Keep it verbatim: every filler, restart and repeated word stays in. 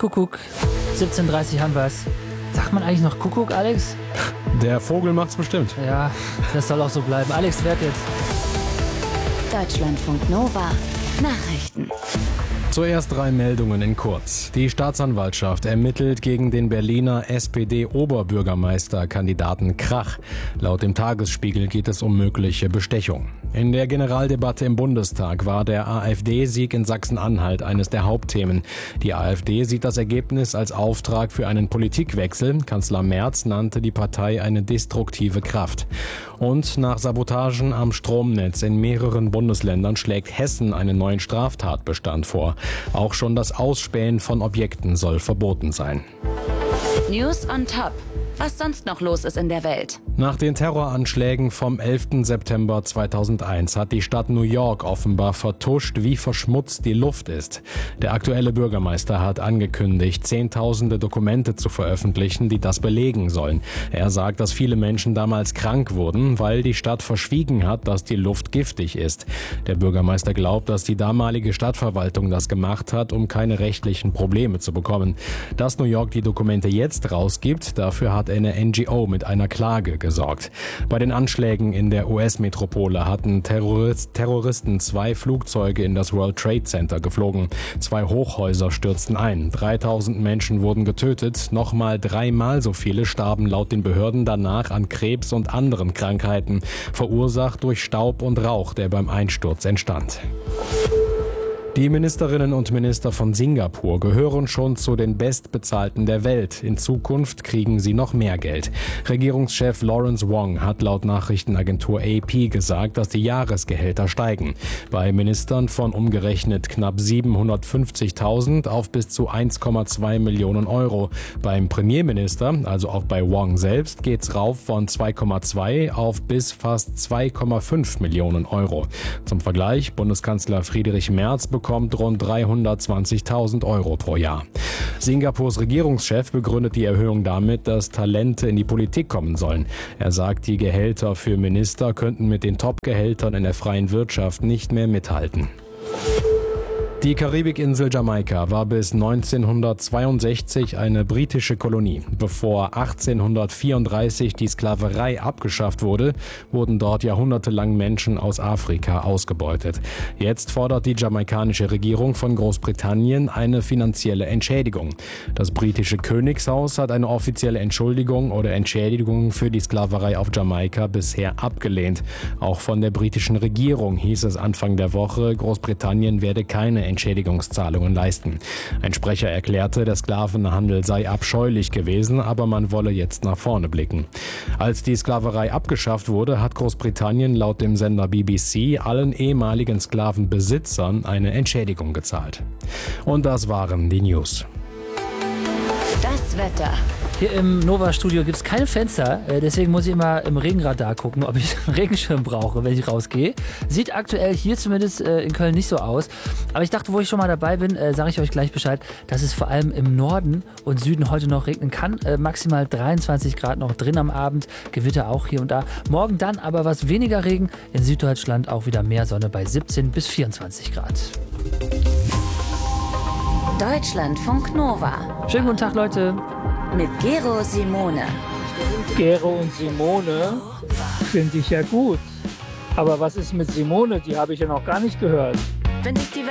Kuckuck, siebzehn Uhr dreißig haben wir's. Sagt man eigentlich noch Kuckuck, Alex? Der Vogel macht's bestimmt. Ja, das soll auch so bleiben. Alex, wer jetzt? Deutschlandfunk Nova Nachrichten. Zuerst drei Meldungen in kurz. Die Staatsanwaltschaft ermittelt gegen den Berliner S P D-Oberbürgermeisterkandidaten Krach. Laut dem Tagesspiegel geht es um mögliche Bestechung. In der Generaldebatte im Bundestag war der AfD-Sieg in Sachsen-Anhalt eines der Hauptthemen. Die AfD sieht das Ergebnis als Auftrag für einen Politikwechsel. Kanzler Merz nannte die Partei eine destruktive Kraft. Und nach Sabotagen am Stromnetz in mehreren Bundesländern schlägt Hessen einen neuen Straftatbestand vor. Auch schon das Ausspähen von Objekten soll verboten sein. News on top. Was sonst noch los ist in der Welt. Nach den Terroranschlägen vom elften September zweitausendeins hat die Stadt New York offenbar vertuscht, wie verschmutzt die Luft ist. Der aktuelle Bürgermeister hat angekündigt, zehntausende Dokumente zu veröffentlichen, die das belegen sollen. Er sagt, dass viele Menschen damals krank wurden, weil die Stadt verschwiegen hat, dass die Luft giftig ist. Der Bürgermeister glaubt, dass die damalige Stadtverwaltung das gemacht hat, um keine rechtlichen Probleme zu bekommen. Dass New York die Dokumente jetzt rausgibt, dafür hat eine N G O mit einer Klage gesorgt. Bei den Anschlägen in der U S-Metropole hatten Terrorist, Terroristen zwei Flugzeuge in das World Trade Center geflogen. Zwei Hochhäuser stürzten ein. dreitausend Menschen wurden getötet. Nochmal dreimal so viele starben laut den Behörden danach an Krebs und anderen Krankheiten, verursacht durch Staub und Rauch, der beim Einsturz entstand. Die Ministerinnen und Minister von Singapur gehören schon zu den Bestbezahlten der Welt. In Zukunft kriegen sie noch mehr Geld. Regierungschef Lawrence Wong hat laut Nachrichtenagentur A P gesagt, dass die Jahresgehälter steigen. Bei Ministern von umgerechnet knapp siebenhundertfünfzigtausend auf bis zu eins Komma zwei Millionen Euro. Beim Premierminister, also auch bei Wong selbst, geht's rauf von zwei Komma zwei auf bis fast zwei Komma fünf Millionen Euro. Zum Vergleich, Bundeskanzler Friedrich Merz bekommt rund dreihundertzwanzigtausend Euro pro Jahr. Singapurs Regierungschef begründet die Erhöhung damit, dass Talente in die Politik kommen sollen. Er sagt, die Gehälter für Minister könnten mit den Top-Gehältern in der freien Wirtschaft nicht mehr mithalten. Die Karibikinsel Jamaika war bis neunzehnhundertzweiundsechzig eine britische Kolonie. Bevor achtzehnhundertvierunddreißig die Sklaverei abgeschafft wurde, wurden dort jahrhundertelang Menschen aus Afrika ausgebeutet. Jetzt fordert die jamaikanische Regierung von Großbritannien eine finanzielle Entschädigung. Das britische Königshaus hat eine offizielle Entschuldigung oder Entschädigung für die Sklaverei auf Jamaika bisher abgelehnt. Auch von der britischen Regierung hieß es Anfang der Woche, Großbritannien werde keine Entschädigungszahlungen leisten. Ein Sprecher erklärte, der Sklavenhandel sei abscheulich gewesen, aber man wolle jetzt nach vorne blicken. Als die Sklaverei abgeschafft wurde, hat Großbritannien laut dem Sender B B C allen ehemaligen Sklavenbesitzern eine Entschädigung gezahlt. Und das waren die News. Das Wetter. Hier im Nova-Studio gibt es keine Fenster, deswegen muss ich immer im Regenradar gucken, ob ich einen Regenschirm brauche, wenn ich rausgehe. Sieht aktuell hier zumindest in Köln nicht so aus. Aber ich dachte, wo ich schon mal dabei bin, sage ich euch gleich Bescheid, dass es vor allem im Norden und Süden heute noch regnen kann. Maximal dreiundzwanzig Grad noch drin am Abend, Gewitter auch hier und da. Morgen dann aber was weniger Regen, in Süddeutschland auch wieder mehr Sonne bei siebzehn bis vierundzwanzig Grad. Deutschlandfunk Nova. Schönen guten Tag, Leute. Mit Gero Simone. Gero und Simone finde ich ja gut. Aber was ist mit Simone? Die habe ich ja noch gar nicht gehört. Wenn sich die